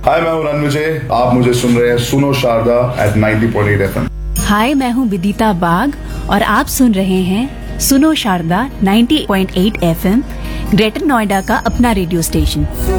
हाय, मैं हूं रणविजय। आप मुझे सुन रहे हैं सुनो शारदा एट 90.8 FM। हाय, मैं हूँ विदिता बाग और आप सुन रहे हैं सुनो शारदा 90.8 FM, ग्रेटर नोएडा का अपना रेडियो स्टेशन।